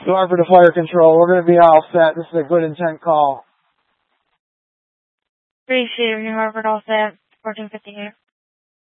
New Hartford to Fire Control. We're going to be all set. This is a good intent call. Appreciate it, New Hartford, all set. 1458.